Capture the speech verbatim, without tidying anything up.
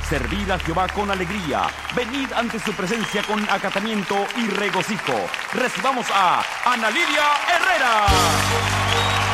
Servid a Jehová con alegría. Venid ante su presencia con acatamiento y regocijo. Recibamos a Ana Lidia Herrera.